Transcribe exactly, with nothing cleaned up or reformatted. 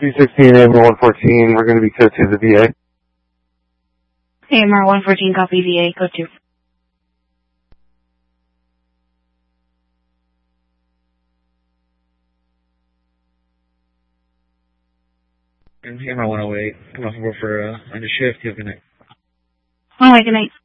two sixteen, A M R one fourteen, we're going to be code to the V A. A M R one fourteen, copy V A, code two. A M R one oh eight, come on over for uh, on your shift. You have a good night. All right, good night.